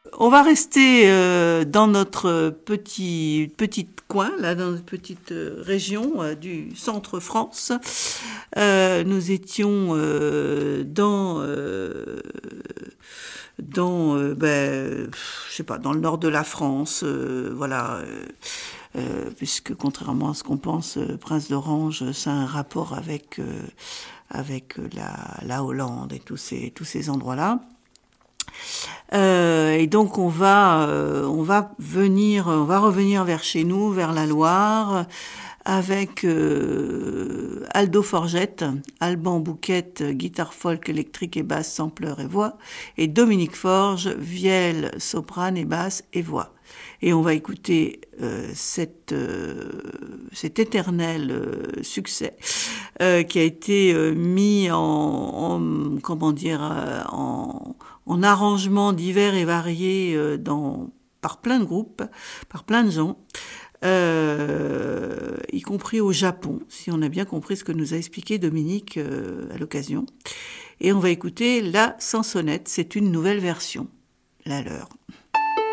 On va rester dans notre petit coin, là, dans notre petite région du centre France. Nous étions je sais pas, dans le nord de la France, voilà. Puisque contrairement à ce qu'on pense, Prince d'Orange, ça a un rapport avec la Hollande et tous ces endroits-là. Et donc on va revenir vers chez nous, vers la Loire, avec Aldo Forgette, Alban Bouquette, guitare folk, électrique et basse, sampleur et voix, et Dominique Forge, vielle, soprane et basse et voix. Et on va écouter cet éternel succès qui a été mis en arrangements divers et variés par plein de groupes, par plein de gens, y compris au Japon, si on a bien compris ce que nous a expliqué Dominique à l'occasion. Et on va écouter La Sansonnette, c'est une nouvelle version, la leur.